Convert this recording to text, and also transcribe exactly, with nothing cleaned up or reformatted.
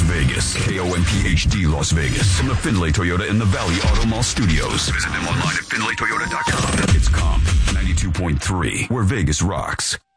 Vegas. K O M P H D Las Vegas. From the Findlay Toyota in the Valley Auto Mall Studios. Visit them online at findlay toyota dot com. It's Comp ninety-two point three, where Vegas rocks.